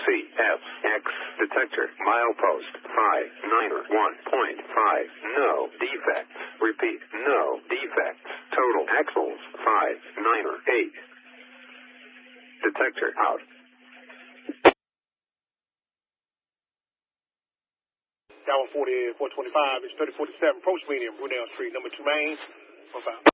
CFX detector milepost 591.5. No defects. Repeat, no defects. Total axles 598. Detector out. Down 40, 425, it's 3047, approach medium, Brunel Street, number 2 main, 15.